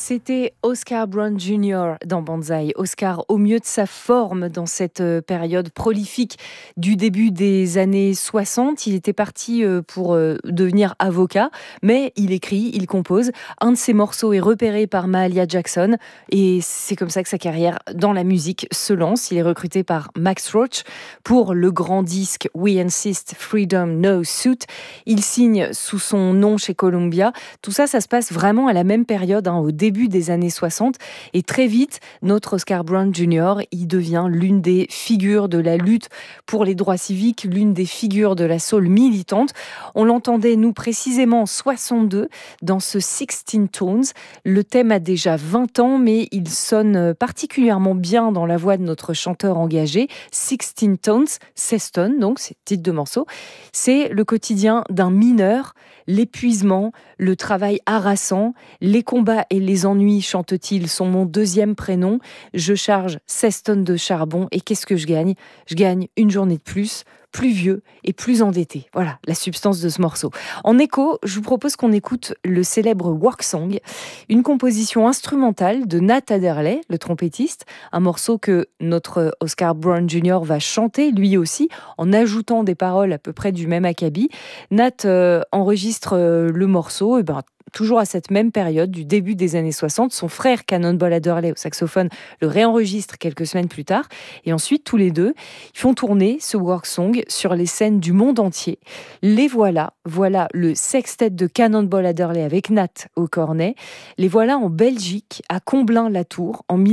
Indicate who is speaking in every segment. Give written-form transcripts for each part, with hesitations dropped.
Speaker 1: C'était Oscar Brown Jr. dans Banzai. Oscar au mieux de sa forme dans cette période prolifique du début des années 60. Il était parti pour devenir avocat, mais il écrit, il compose. Un de ses morceaux est repéré par Mahalia Jackson et c'est comme ça que sa carrière dans la musique se lance. Il est recruté par Max Roach pour le grand disque We Insist Freedom No Suit. Il signe sous son nom chez Columbia. Tout ça, ça se passe vraiment à la même période, au début des années 60. Et très vite, notre Oscar Brown Jr., il devient l'une des figures de la lutte pour les droits civiques, l'une des figures de la soul militante. On l'entendait, nous, précisément en 62, dans ce 16 Tones. Le thème a déjà 20 ans, mais il sonne particulièrement bien dans la voix de notre chanteur engagé. 16 Tones, 16 tonnes, donc c'est le titre de morceau. C'est le quotidien d'un mineur, l'épuisement, le travail harassant, les combats et les ennuis, chante-t-il, sont mon deuxième prénom. Je charge 16 tonnes de charbon et qu'est-ce que je gagne ? Je gagne une journée de plus vieux et plus endetté. Voilà la substance de ce morceau. En écho, je vous propose qu'on écoute le célèbre Work Song, une composition instrumentale de Nat Adderley, le trompettiste, un morceau que notre Oscar Brown Jr. va chanter lui aussi, en ajoutant des paroles à peu près du même acabit. Nat enregistre le morceau, toujours à cette même période, du début des années 60. Son frère Cannonball Adderley au saxophone le réenregistre quelques semaines plus tard. Et ensuite, tous les deux, ils font tourner ce work song sur les scènes du monde entier. Les voilà le sextet de Cannonball Adderley avec Nat au cornet. Les voilà en Belgique, à Comblain-la-Tour, en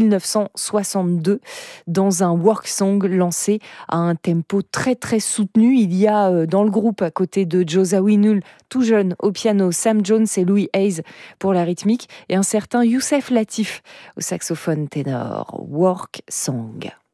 Speaker 1: 1962, dans un work song lancé à un tempo très très soutenu. Il y a dans le groupe, à côté de Joe Zawinul, tout jeune, au piano, Sam Jones et Louis Hayes pour la rythmique, et un certain Youssef Latif au saxophone ténor. Work Song.